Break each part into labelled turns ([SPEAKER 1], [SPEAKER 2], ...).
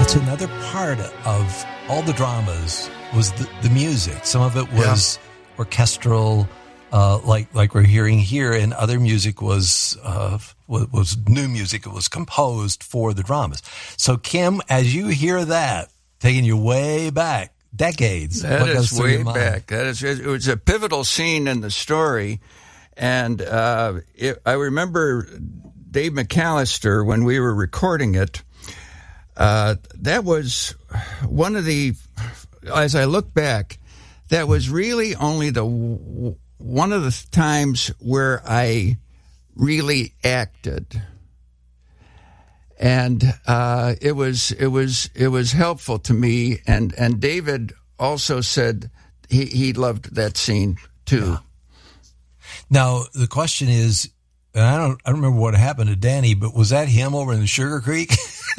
[SPEAKER 1] to another part of all the dramas was the music. Some of it was orchestral, like we're hearing here, and other music was new music. It was composed for the dramas. So, Kim, as you hear that, taking you way back, decades.
[SPEAKER 2] That is way back. It was a pivotal scene in the story, and I remember Dave McAllister, when we were recording it, that was one of the, as I look back, that was really only one of the times where I really acted. And it was helpful to me, and David also said he loved that scene too.
[SPEAKER 1] Yeah. Now the question is, and I don't remember what happened to Danny, but was that him over in the Sugar Creek?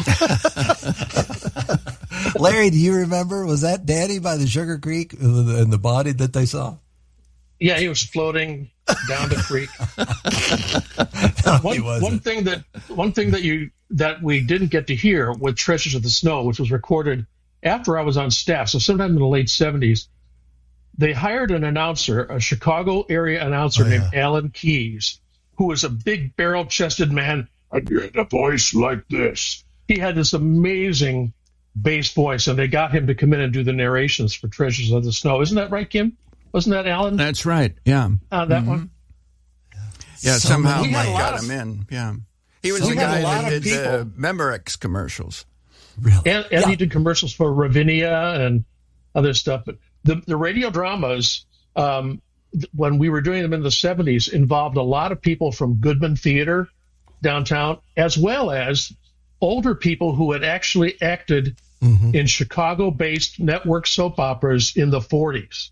[SPEAKER 1] Larry, do you remember? Was that Danny by the Sugar Creek and the body that they saw?
[SPEAKER 3] Yeah, he was floating down the creek. One thing that we didn't get to hear with Treasures of the Snow, which was recorded after I was on staff, so sometime in the late 70s, they hired an announcer, a Chicago area announcer named Alan Keyes, who was a big barrel-chested man. I get a voice like this. He had this amazing bass voice, and they got him to come in and do the narrations for Treasures of the Snow. Isn't that right, Kim? Wasn't that Alan?
[SPEAKER 2] That's right, yeah.
[SPEAKER 3] That one?
[SPEAKER 2] Yeah, somehow Mike got him in, yeah. He was the guy that did the Memorex commercials.
[SPEAKER 1] Really?
[SPEAKER 3] And he did commercials for Ravinia and other stuff. But the radio dramas, when we were doing them in the 70s, involved a lot of people from Goodman Theater downtown, as well as older people who had actually acted in Chicago-based network soap operas in the 40s.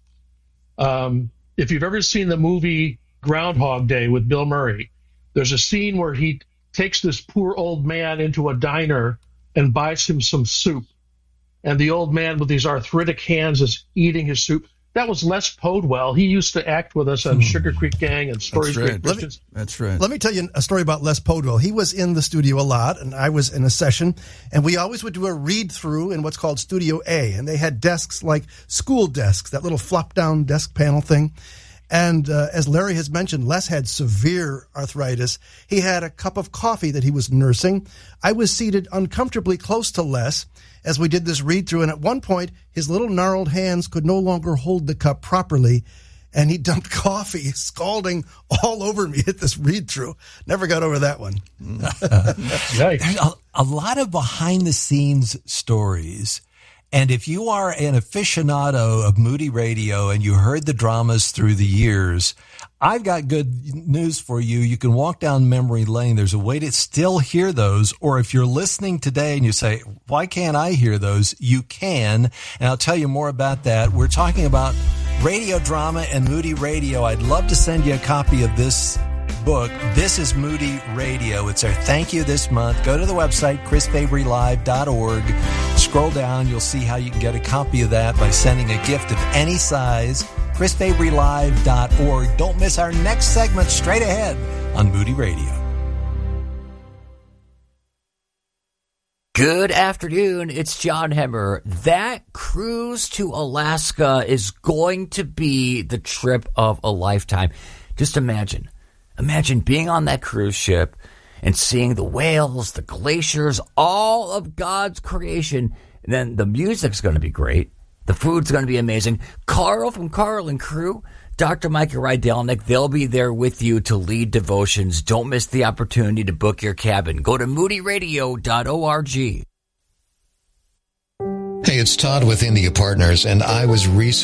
[SPEAKER 3] If you've ever seen the movie Groundhog Day with Bill Murray, there's a scene where he takes this poor old man into a diner and buys him some soup. And the old man with these arthritic hands is eating his soup. That was Les Podwell. He used to act with us on Sugar Creek Gang and Stories Great Christians.
[SPEAKER 2] That's right.
[SPEAKER 4] Let me tell you a story about Les Podwell. He was in the studio a lot, and I was in a session, and we always would do a read-through in what's called Studio A, and they had desks like school desks, that little flop-down desk panel thing. And as Larry has mentioned, Les had severe arthritis. He had a cup of coffee that he was nursing. I was seated uncomfortably close to Les as we did this read-through, and at one point, his little gnarled hands could no longer hold the cup properly, and he dumped coffee, scalding all over me at this read-through. Never got over that one.
[SPEAKER 1] There's a lot of behind-the-scenes stories. And if you are an aficionado of Moody Radio and you heard the dramas through the years, I've got good news for you. You can walk down memory lane. There's a way to still hear those. Or if you're listening today and you say, why can't I hear those? You can. And I'll tell you more about that. We're talking about radio drama and Moody Radio. I'd love to send you a copy of this book. This is Moody Radio. It's our thank you this month. Go to the website, chrisfabrylive.org. Scroll down. You'll see how you can get a copy of that by sending a gift of any size. chrisfabrylive.org. Don't miss our next segment straight ahead on Moody Radio.
[SPEAKER 5] Good afternoon. It's John Hemmer. That cruise to Alaska is going to be the trip of a lifetime. Just imagine being on that cruise ship and seeing the whales, the glaciers, all of God's creation. And then the music's going to be great. The food's going to be amazing. Carl from Carl and Crew, Dr. Micah Rydelnik, they'll be there with you to lead devotions. Don't miss the opportunity to book your cabin. Go to moodyradio.org.
[SPEAKER 6] Hey, it's Todd with India Partners, and I was recently